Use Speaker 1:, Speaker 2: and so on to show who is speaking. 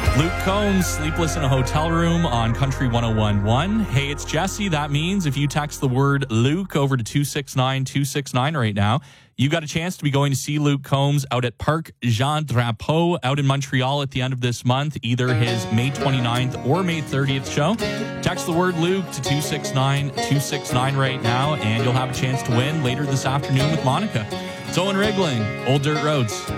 Speaker 1: Luke Combs, Sleepless in a Hotel Room on Country 101.1. Hey, it's Jesse. That means if you text the word Luke over to 269-269 right now, you got a chance to be going to see Luke Combs out at Parc Jean Drapeau out in Montreal at the end of this month, either his May 29th or May 30th show. Text the word Luke to 269-269 right now, and you'll have a chance to win later this afternoon with Monica. It's Owen Rigling, Old Dirt Roads.